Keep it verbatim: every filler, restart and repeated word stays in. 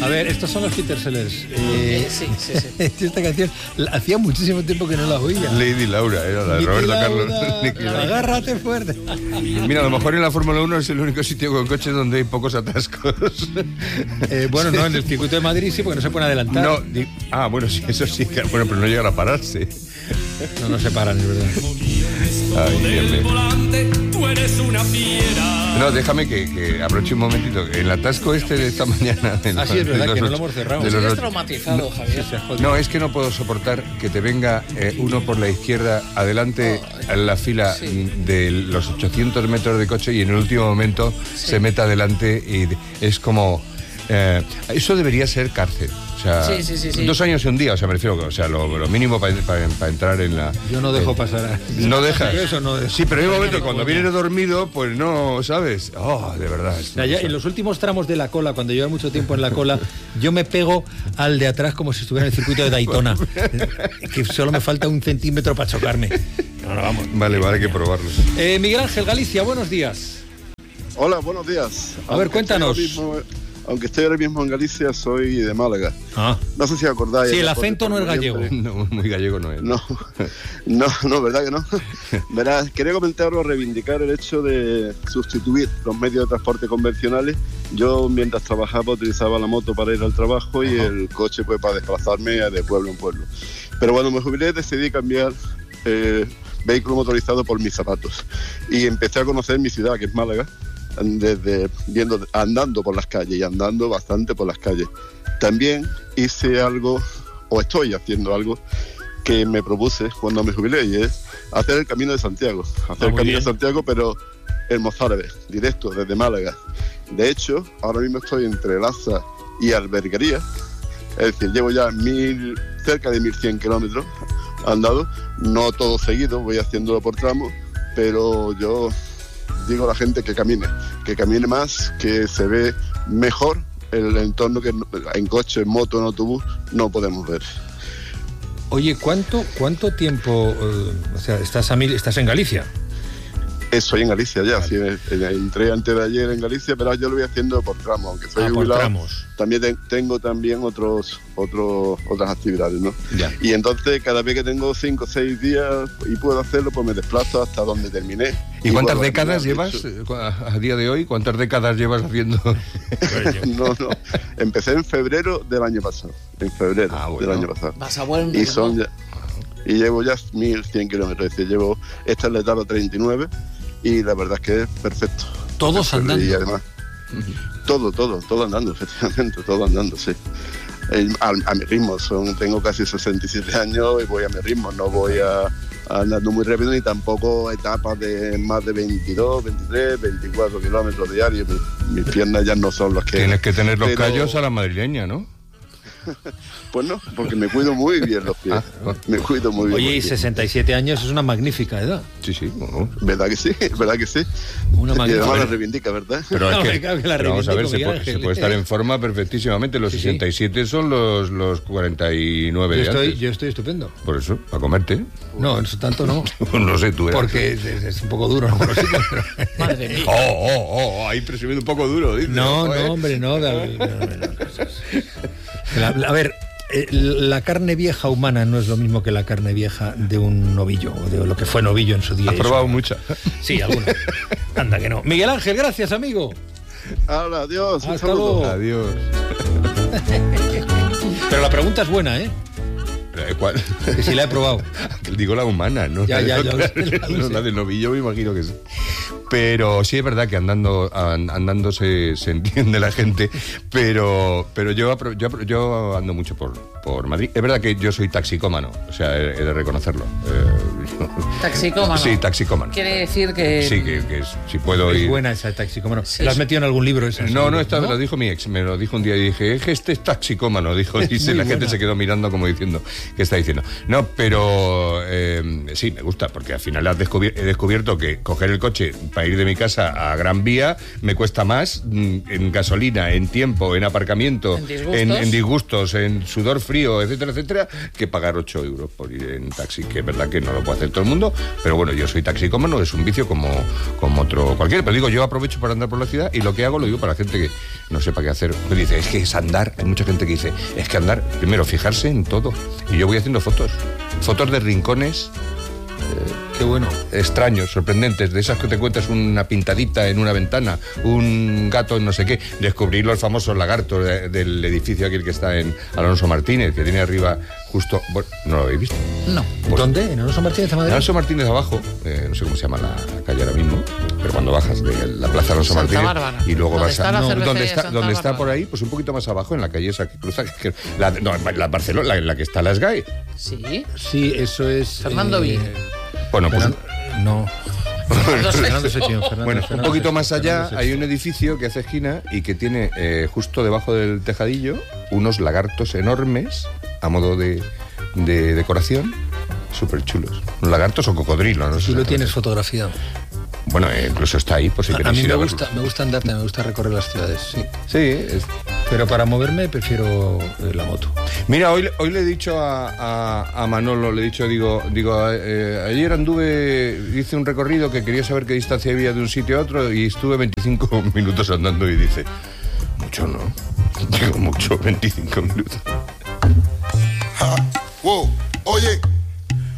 A ver, estos son los Peter Sellers. Eh, sí, sí, sí. Esta canción hacía muchísimo tiempo que no la oía. Lady Laura, era la de Roberto Carlos. Agárrate fuerte. Mira, a lo mejor en la Fórmula uno es el único sitio con coches donde hay pocos atascos. Eh, bueno, no, en el circuito de Madrid sí, porque no se pueden adelantar. No, di- ah, bueno, sí, eso sí, que- bueno, pero no llegan a pararse. No, no se paran, es verdad. Ay, Dios mío. volante, tú eres una fiera. No, déjame que, que aproveche un momentito. El atasco este de esta mañana... de Ah, los- sí, es de verdad los que no ocho- lo hemos cerrado. de los Sigues ocho- traumatizado, Javier. No, es que no puedo soportar que te venga eh, uno por la izquierda adelante en la fila sí. de los ochocientos metros de coche y en el último momento Sí. se meta adelante y de- es como... eh, eso debería ser cárcel. O sea, Sí, sí, sí, sí. dos años y un día, o sea, me refiero, o sea, lo, lo mínimo para entrar en la... Yo no dejo eh, pasar a... No dejas. Yo eso no dejo. Sí, pero hay un momento cuando vienes dormido, pues no, ¿sabes? Oh, de verdad. O sea, ya en los últimos tramos de la cola, cuando llevo mucho tiempo en la cola, yo me pego al de atrás como si estuviera en el circuito de Daytona. Que solo me falta un centímetro para chocarme. No, no, vamos. Vale, vale, hay que probarlo. Eh, Miguel Ángel Galicia, buenos días. Hola, buenos días. A ver, cuéntanos. Estoy ahora mismo- aunque estoy ahora mismo en Galicia, soy de Málaga. Ah. No sé si acordáis. Sí, el allá por- acento por no es gallego. noviembre. No, muy gallego no es. No, no, no, ¿verdad que no? Verás, quería comentaros, reivindicar el hecho de sustituir los medios de transporte convencionales. Yo, mientras trabajaba, utilizaba la moto para ir al trabajo y Ajá. el coche pues para desplazarme de pueblo en pueblo. Pero cuando me jubilé decidí cambiar eh, vehículo motorizado por mis zapatos. Y empecé a conocer mi ciudad, que es Málaga, desde viendo, andando por las calles y andando bastante por las calles. También hice algo, o estoy haciendo algo, que me propuse cuando me jubilé, y es hacer el Camino de Santiago. Hacer Ah, el muy Camino bien. de Santiago, pero el mozárabe, directo, desde Málaga. De hecho, ahora mismo estoy entre Laza y Alberguería, es decir, llevo ya mil, cerca de mil cien kilómetros andado, no todo seguido, voy haciéndolo por tramos, pero yo digo a la gente que camine, que camine más, que se ve mejor el entorno que en coche, en moto, en autobús no podemos ver. Oye, ¿cuánto cuánto tiempo, eh, o sea, estás, a mil, estás en Galicia? Estoy en Galicia ya, sí, entré antes de ayer en Galicia, pero yo lo voy haciendo por tramos, aunque soy Ah, por jubilado, tramos. también te- tengo también otros, otros otras actividades, ¿no? Ya. Y entonces cada vez que tengo cinco o seis días y puedo hacerlo, pues me desplazo hasta donde terminé. ¿Y cuántas vuelvo a décadas terminar. llevas De hecho, eh, cu- a a día de hoy? ¿Cuántas décadas llevas haciendo? No, no. Empecé en febrero del año pasado. En febrero Ah, bueno. del año pasado. Vas a buen Y ritmo. son ya, y llevo ya mil cien kilómetros. Es decir, llevo, esta es la etapa treinta y nueve y la verdad es que es perfecto. Todos Perfecto. andando. Y además, todo, todo, todo andando, efectivamente, todo andando, sí. El- a, a mi ritmo, son, tengo casi sesenta y siete años y voy a mi ritmo, no voy a, a andando muy rápido ni tampoco etapas de más de veintidós, veintitrés, veinticuatro kilómetros diarios. Mi- mis piernas ya no son las que... Tienes que tener los pero- callos a la madrileña, ¿no? Pues no, porque me cuido muy bien los pies. Ah. Me cuido muy bien. Oye, los y pies. sesenta y siete años es una magnífica edad. Sí, sí, bueno. ¿Verdad que sí? ¿Verdad que sí? Una Y magnífica. además la reivindica, ¿verdad? Pero es No, que, me cago en la pero vamos a ver, se reivindico, puede, Miguel se Ángel. puede estar en forma perfectísimamente. Los Sí, sí. sesenta y siete son los, los cuarenta y nueve Yo de estoy, antes. yo estoy estupendo. Por eso, para comerte. No, eso tanto no. No sé, tú eras. Porque es, es- es un poco duro, ¿no? Pero sí, pero- Madre mía. Oh, oh, oh, ahí presumiendo un poco duro, dice. No, Joder. no, hombre, no. David, no, no, no. La- la- a ver, eh, la carne vieja humana no es lo mismo que la carne vieja de un novillo, o de lo que fue novillo en su día. Has Eso. probado mucha. Sí, alguna. Anda que no. Miguel Ángel, gracias, amigo. Hola, adiós. un Hasta saludo. luego. Adiós. Pero la pregunta es buena, ¿eh? Eh, ¿Cuál? Que si la he probado. Digo la humana, ¿no? Ya, ya, ya lo sé, ya lo No, sé. la de novillo me imagino que sí. Pero sí es verdad que andando an- andando se, se entiende la gente, pero pero yo, apro- yo, apro- yo ando mucho por, por Madrid. Es verdad que yo soy taxicómano, o sea, he, he de reconocerlo. Eh, Taxicómano. Sí, taxicómano. Quiere decir que... Sí, que, que es- si puedo Es ir... buena esa taxicómano. Sí, ¿La has sí. metido en algún libro esa? No, seguro? no, esta me lo dijo mi ex, me lo dijo un día y dije, es que este es taxicómano, dijo, y Es muy la gente buena. se quedó mirando como diciendo, ¿qué está diciendo? No, pero eh, sí, me gusta, porque al final has descubier- he descubierto que coger el coche para ir de mi casa a Gran Vía me cuesta más mm, en gasolina, en tiempo, en aparcamiento, En disgustos. en, en disgustos, en sudor frío, etcétera, etcétera, que pagar ocho euros por ir en taxi, que es verdad que no lo puede hacer todo el mundo, pero bueno, yo soy taxicómano, es un vicio como, como otro cualquiera, pero digo, yo aprovecho para andar por la ciudad y lo que hago lo digo para la gente que, no sepa qué hacer. Me dice, es que es andar. Hay mucha gente que dice, es que andar, primero fijarse en todo. Y yo voy haciendo fotos. Fotos de rincones. Qué bueno. Extraños, sorprendentes, de esas que te cuentas una pintadita en una ventana, un gato en no sé qué. Descubrí los famosos lagartos de, del edificio aquel que está en Alonso Martínez, que tiene arriba justo... Bueno, ¿no lo habéis visto? No. Pues, ¿Dónde? ¿En Alonso Martínez de Madrid? Alonso Martínez abajo, eh, no sé cómo se llama la calle ahora mismo, pero cuando bajas de la plaza Alonso Santa Martínez Bárbara. y luego ¿Dónde vas está a... la No, cervecería donde está, Santa donde está Bárbara? por ahí, pues un poquito más abajo, en la calle esa que cruza, que, que- la, no, la Barcelona, la, en la que está la Sky. Sí. Sí, eso es... Fernando eh, Villa. Bueno, pues... Fernan- No. Fernando Setién, Fernando- Bueno, un Fernando poquito Setién, más allá Fernando Setién. hay un edificio que hace esquina y que tiene eh, justo debajo del tejadillo unos lagartos enormes a modo de, de decoración, súper chulos. Lagartos o cocodrilos, no sé. Tú lo exactamente. tienes fotografiado. Bueno, eh, incluso está ahí, por si A, a queréis mí ir me a verlo. gusta, me gusta andar, me gusta recorrer las ciudades, sí. Sí, es- Pero para moverme prefiero eh, la moto. Mira, hoy, hoy le he dicho a, a- a Manolo, le he dicho, digo, digo eh, ayer anduve, hice un recorrido que quería saber qué distancia había de un sitio a otro y estuve veinticinco minutos andando y dice, mucho no, digo mucho, veinticinco minutos. Ja, wow, oye,